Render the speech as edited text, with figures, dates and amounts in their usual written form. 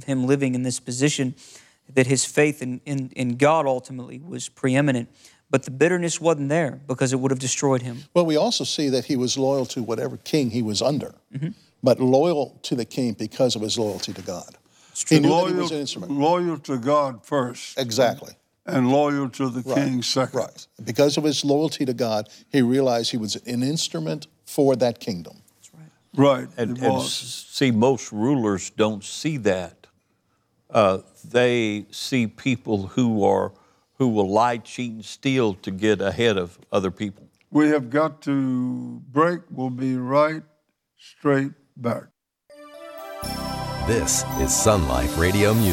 him living in this position, that his faith in God ultimately was preeminent. But the bitterness wasn't there because it would have destroyed him. Well, we also see that he was loyal to whatever king he was under, but loyal to the king because of his loyalty to God. He knew that he was an instrument. Loyal to God first. Exactly. And loyal to the king second. Right. Because of his loyalty to God, he realized he was an instrument for that kingdom. That's right. Right. And see, most rulers don't see that. They see people who will lie, cheat, and steal to get ahead of other people. We have got to break. We'll be right straight back. This is Sun Life Radio Music.